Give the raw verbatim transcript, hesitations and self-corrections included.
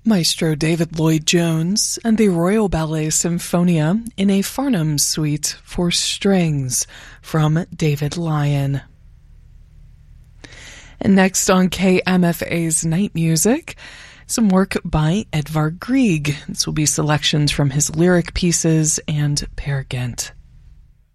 Maestro David Lloyd-Jones and the Royal Ballet Symphonia in a Farnham suite for strings from David Lyon. And next on K M F A's Night Music, some work by Edvard Grieg. This will be selections from his lyric pieces and Peer Gynt.